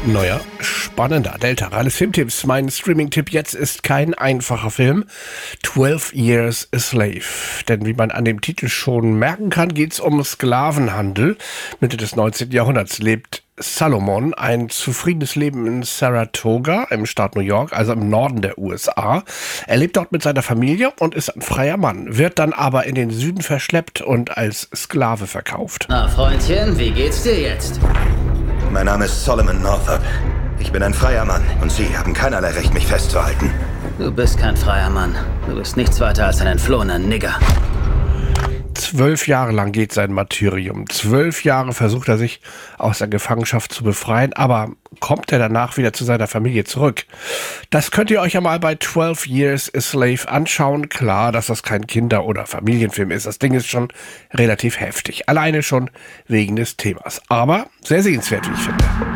Neuer, spannender Delta Ralles Filmtipps. Mein Streaming-Tipp jetzt ist kein einfacher Film. 12 Years a Slave. Denn wie man an dem Titel schon merken kann, geht es um Sklavenhandel. Mitte des 19. Jahrhunderts lebt Salomon ein zufriedenes Leben in Saratoga im Staat New York, also im Norden der USA. Er lebt dort mit seiner Familie und ist ein freier Mann, wird dann aber in den Süden verschleppt und als Sklave verkauft. Na, Freundchen, wie geht's dir jetzt? Mein Name ist Solomon Northup. Ich bin ein freier Mann und Sie haben keinerlei Recht, mich festzuhalten. Du bist kein freier Mann. Du bist nichts weiter als ein entflohener Nigger. 12 Jahre lang geht sein Martyrium. 12 Jahre versucht er sich aus der Gefangenschaft zu befreien, aber kommt er danach wieder zu seiner Familie zurück? Das könnt ihr euch ja mal bei 12 Years a Slave anschauen. Klar, dass das kein Kinder- oder Familienfilm ist. Das Ding ist schon relativ heftig. Alleine schon wegen des Themas. Aber sehr sehenswert, wie ich finde.